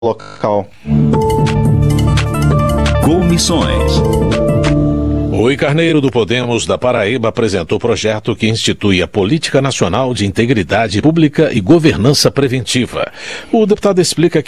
local. Comissões. Rui Carneiro, do Podemos da Paraíba, apresentou o projeto que institui a Política Nacional de Integridade Pública e Governança Preventiva. O deputado explica que